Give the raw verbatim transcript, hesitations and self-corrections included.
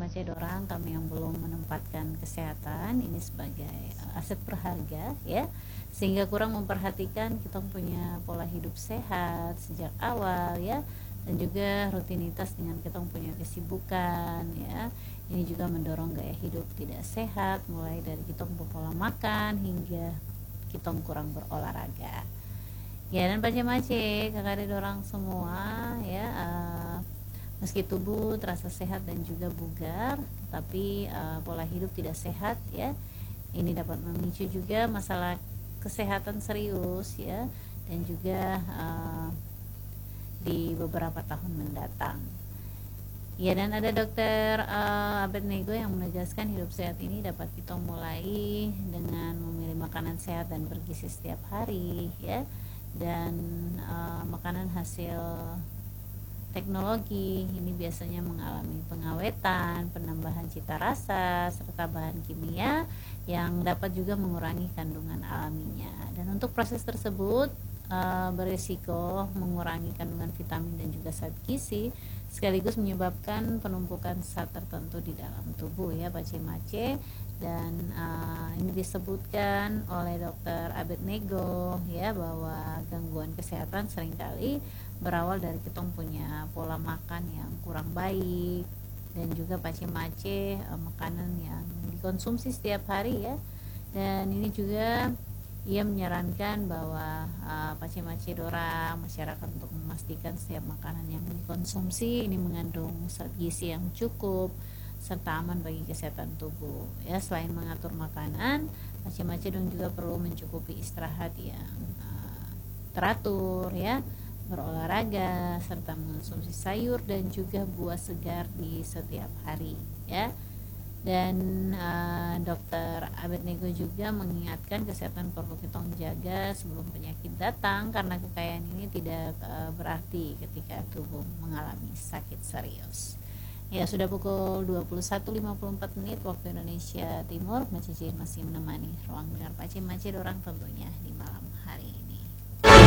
Pace dorang, kami yang belum menempatkan kesehatan ini sebagai uh, aset berharga ya, sehingga kurang memperhatikan kita punya pola hidup sehat sejak awal ya, dan juga rutinitas dengan kita punya kesibukan ya. Ini juga mendorong gaya hidup tidak sehat, mulai dari kita pola makan hingga kita kurang berolahraga ya. Dan pace-mace kakak dorang semua ya, uh, meski tubuh terasa sehat dan juga bugar, tapi uh, pola hidup tidak sehat ya, ini dapat memicu juga masalah kesehatan serius ya, dan juga uh, di beberapa tahun mendatang ya. Dan ada dokter uh, Abednego yang menegaskan hidup sehat ini dapat kita mulai dengan memilih makanan sehat dan bergizi setiap hari ya, dan uh, makanan hasil teknologi ini biasanya mengalami pengawetan, penambahan cita rasa, serta bahan kimia yang dapat juga mengurangi kandungan alaminya. Dan untuk proses tersebut uh, berisiko mengurangi kandungan vitamin dan juga zat gizi, sekaligus menyebabkan penumpukan zat tertentu di dalam tubuh ya pace-mace. Dan uh, ini disebutkan oleh dokter Abednego ya, bahwa gangguan kesehatan seringkali berawal dari kita punya pola makan yang kurang baik, dan juga pace-mace uh, makanan yang dikonsumsi setiap hari ya. Dan ini juga ia menyarankan bahwa uh, pace-mace dorang masyarakat untuk memastikan setiap makanan yang dikonsumsi ini mengandung zat gizi yang cukup serta aman bagi kesehatan tubuh ya. Selain mengatur makanan, pace-mace dong juga perlu mencukupi istirahat yang uh, teratur ya, berolahraga, serta mengonsumsi sayur dan juga buah segar di setiap hari ya. Dan uh, dokter Abednego juga mengingatkan kesehatan perlu kita jaga sebelum penyakit datang, karena kekayaan ini tidak uh, berarti ketika tubuh mengalami sakit serius ya. Sudah pukul dua puluh satu lewat lima puluh empat menit waktu Indonesia Timur. Mbak Cici masih menemani ruang dengar pace-mace dorang tentunya di malam hari ini.